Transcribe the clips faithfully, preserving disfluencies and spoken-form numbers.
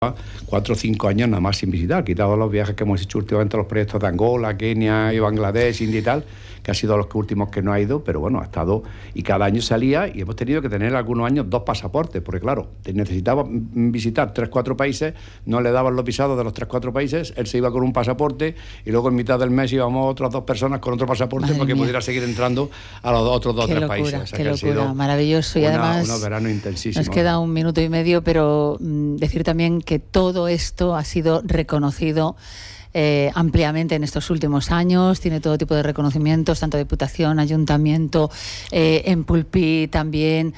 cuatro o cinco años nada más sin visitar, quitado los viajes que hemos hecho últimamente, los proyectos de Angola, Kenia y Bangladesh, India y tal, que ha sido los últimos que no ha ido, pero bueno, ha estado, y cada año salía, y hemos tenido que tener algunos años dos pasaportes, porque claro, necesitaba visitar tres, cuatro países, no le daban los visados de los tres, cuatro países, él se iba con un pasaporte, y luego en mitad del mes íbamos otras dos personas con otro pasaporte, Madre para que mía. pudiera seguir entrando a los otros dos o tres países. O sea, qué que locura, maravilloso, y una, además unos veranos intensísimos. Nos queda un minuto y medio, pero mmm, decir también que todo esto ha sido reconocido Eh, ampliamente en estos últimos años, tiene todo tipo de reconocimientos, tanto Diputación, Ayuntamiento, eh, en Pulpí también,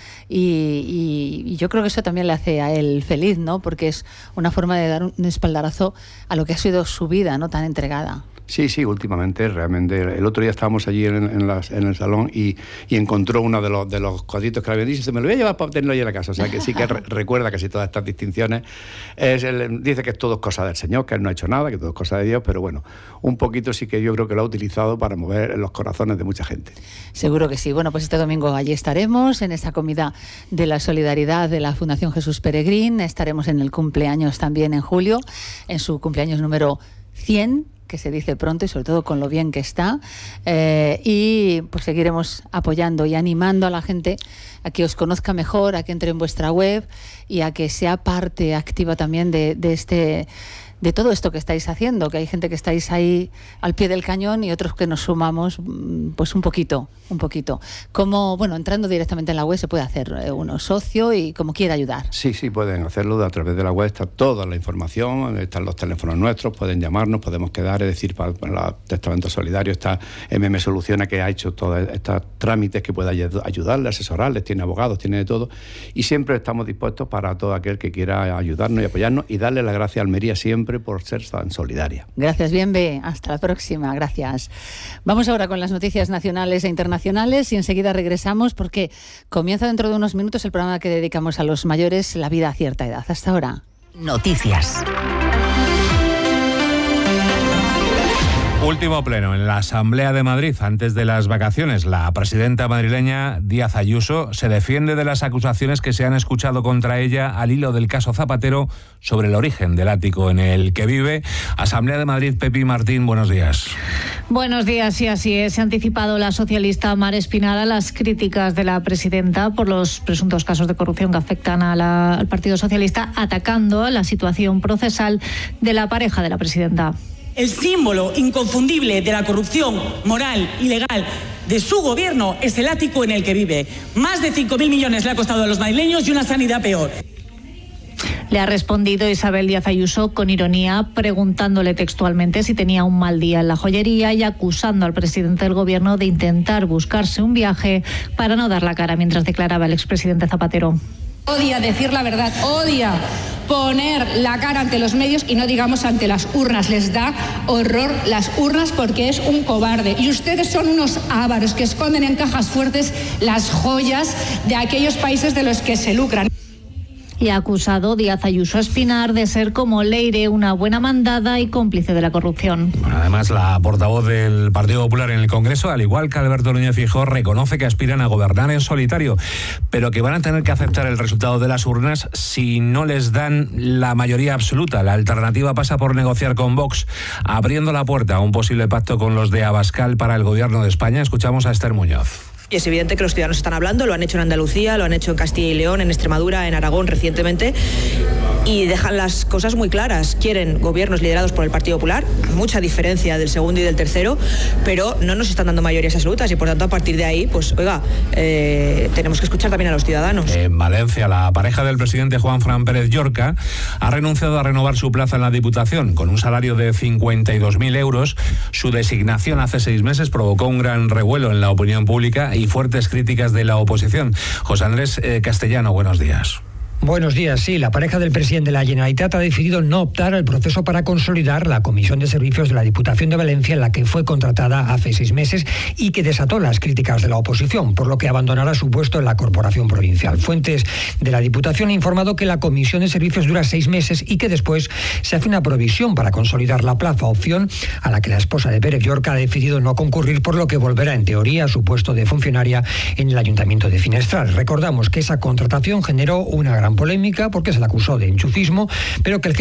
y, y, y yo creo que eso también le hace a él feliz, ¿no? Porque es una forma de dar un espaldarazo a lo que ha sido su vida, ¿no? Tan entregada. Sí, sí, últimamente, realmente. El otro día estábamos allí en, en, las, en el salón y, y encontró uno de los, de los cuadritos que le habían dicho y dice, me lo voy a llevar para tenerlo allí en la casa. O sea, que sí que re- recuerda casi todas estas distinciones. Es el, dice que es todo cosa del Señor, que él no ha hecho nada, que todo es cosa de Dios, pero bueno, un poquito sí que yo creo que lo ha utilizado para mover los corazones de mucha gente. Seguro que sí. Bueno, pues este domingo allí estaremos, en esta comida de la solidaridad de la Fundación Jesús Peregrín. Estaremos en el cumpleaños también en julio, en su cumpleaños número cien, que se dice pronto y sobre todo con lo bien que está, eh, y pues seguiremos apoyando y animando a la gente a que os conozca mejor, a que entre en vuestra web y a que sea parte activa también de, de este de todo esto que estáis haciendo, que hay gente que estáis ahí al pie del cañón y otros que nos sumamos pues un poquito, un poquito. Como, bueno, entrando directamente en la web se puede hacer uno socio y como quiera ayudar. Sí, sí, pueden hacerlo a través de la web, está toda la información, están los teléfonos nuestros, pueden llamarnos, podemos quedar, es decir, para, para el Testamento Solidario está M M Soluciona, que ha hecho todos estos trámites que pueda ayudarles, asesorarles, tiene abogados, tiene de todo, y siempre estamos dispuestos para todo aquel que quiera ayudarnos y apoyarnos y darle las gracias a Almería siempre por ser tan solidaria. Gracias, Bienve. Hasta la próxima. Gracias. Vamos ahora con las noticias nacionales e internacionales y enseguida regresamos porque comienza dentro de unos minutos el programa que dedicamos a los mayores, La vida a cierta edad. Hasta ahora. Noticias. Último pleno en la Asamblea de Madrid antes de las vacaciones. La presidenta madrileña Díaz Ayuso se defiende de las acusaciones que se han escuchado contra ella al hilo del caso Zapatero sobre el origen del ático en el que vive. Asamblea de Madrid, Pepi Martín, buenos días. Buenos días, y así es. Se ha anticipado la socialista Mar Espinal a las críticas de la presidenta por los presuntos casos de corrupción que afectan a la, al Partido Socialista, atacando a la situación procesal de la pareja de la presidenta. El símbolo inconfundible de la corrupción moral y legal de su gobierno es el ático en el que vive. Más de cinco mil millones le ha costado a los madrileños y una sanidad peor. Le ha respondido Isabel Díaz Ayuso con ironía, preguntándole textualmente si tenía un mal día en la joyería y acusando al presidente del gobierno de intentar buscarse un viaje para no dar la cara, mientras declaraba el expresidente Zapatero. Odia decir la verdad, odia poner la cara ante los medios y no digamos ante las urnas. Les da horror las urnas porque es un cobarde. Y ustedes son unos ávaros que esconden en cajas fuertes las joyas de aquellos países de los que se lucran. Y ha acusado Díaz Ayuso a Espinar de ser como Leire, una buena mandada y cómplice de la corrupción. Además, la portavoz del Partido Popular en el Congreso, al igual que Alberto Núñez Feijóo, reconoce que aspiran a gobernar en solitario, pero que van a tener que aceptar el resultado de las urnas si no les dan la mayoría absoluta. La alternativa pasa por negociar con Vox, abriendo la puerta a un posible pacto con los de Abascal para el gobierno de España. Escuchamos a Esther Muñoz. Y es evidente que los ciudadanos están hablando, lo han hecho en Andalucía, lo han hecho en Castilla y León, en Extremadura, en Aragón recientemente, y dejan las cosas muy claras. Quieren gobiernos liderados por el Partido Popular, mucha diferencia del segundo y del tercero, pero no nos están dando mayorías absolutas y por tanto a partir de ahí, pues oiga, eh, tenemos que escuchar también a los ciudadanos. En Valencia, la pareja del presidente Juanfran Pérez Llorca ha renunciado a renovar su plaza en la Diputación con un salario de cincuenta y dos mil euros. Su designación hace seis meses provocó un gran revuelo en la opinión pública y fuertes críticas de la oposición. José Andrés eh, Castellano, buenos días. Buenos días. Sí, la pareja del presidente de la Generalitat ha decidido no optar al proceso para consolidar la Comisión de Servicios de la Diputación de Valencia, en la que fue contratada hace seis meses y que desató las críticas de la oposición, por lo que abandonará su puesto en la Corporación Provincial. Fuentes de la Diputación han informado que la Comisión de Servicios dura seis meses y que después se hace una provisión para consolidar la plaza, opción a la que la esposa de Pérez Llorca ha decidido no concurrir, por lo que volverá en teoría a su puesto de funcionaria en el Ayuntamiento de Finestral. Recordamos que esa contratación generó una gran polémica porque se la acusó de enchufismo, pero que el